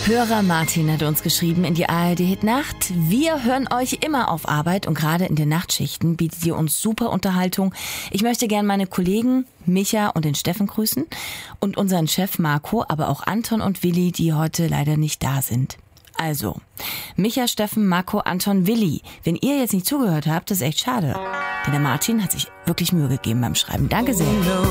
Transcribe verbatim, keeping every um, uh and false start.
Hörer Martin hat uns geschrieben in die A R D-Hit-Nacht. Wir hören euch immer auf Arbeit und gerade in den Nachtschichten bietet ihr uns super Unterhaltung. Ich möchte gerne meine Kollegen Micha und den Steffen grüßen und unseren Chef Marco, aber auch Anton und Willi, die heute leider nicht da sind. Also, Micha, Steffen, Marco, Anton, Willi. Wenn ihr jetzt nicht zugehört habt, ist echt schade. Denn der Martin hat sich wirklich Mühe gegeben beim Schreiben. Danke sehr.